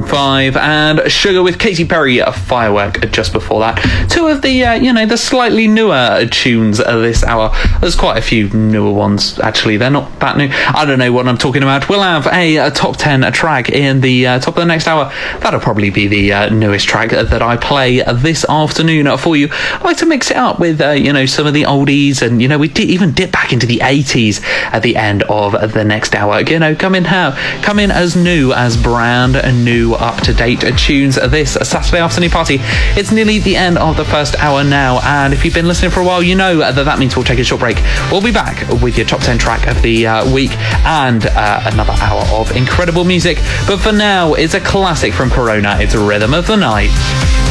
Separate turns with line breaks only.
Maroon 5, and Sugar with Katy Perry, a Firework just before that. Two of the, the slightly newer tunes this hour. There's quite a few newer ones, actually. They're not that new. I don't know what I'm talking about. We'll have a top 10 track in the top of the next hour. That'll probably be the newest track that I play this afternoon for you. I like to mix it up with, some of the oldies, and, we even dip back into the 80s at the end of the next hour. Come in as new as brand new up-to-date tunes this Saturday afternoon party. It's nearly the end of the first hour now, and if you've been listening for a while, you know that means we'll take a short break. We'll be back with your top 10 track of the week and another hour of incredible music. But for now, it's a classic from Corona. It's Rhythm of the Night.